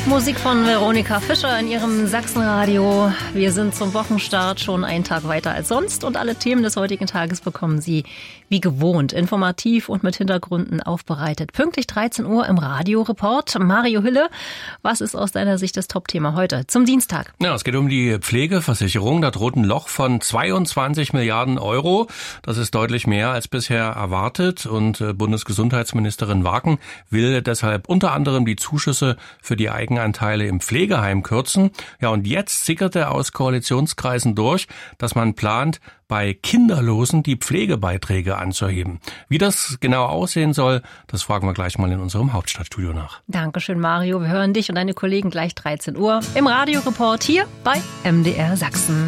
Musik von Veronika Fischer in ihrem Sachsenradio. Wir sind zum Wochenstart schon einen Tag weiter als sonst und alle Themen des heutigen Tages bekommen Sie wie gewohnt, informativ und mit Hintergründen aufbereitet. Pünktlich 13 Uhr im Radioreport. Mario Hille, was ist aus deiner Sicht das Top-Thema heute zum Dienstag? Ja, es geht um die Pflegeversicherung. Da droht ein Loch von 22 Milliarden Euro. Das ist deutlich mehr als bisher erwartet. Und Bundesgesundheitsministerin Wagen will deshalb unter anderem die Zuschüsse für die Eigenanteile im Pflegeheim kürzen. Ja, und jetzt sickerte aus Koalitionskreisen durch, dass man plant, bei Kinderlosen die Pflegebeiträge anzuheben. Wie das genau aussehen soll, das fragen wir gleich mal in unserem Hauptstadtstudio nach. Dankeschön, Mario. Wir hören dich und deine Kollegen gleich 13 Uhr im Radioreport hier bei MDR Sachsen.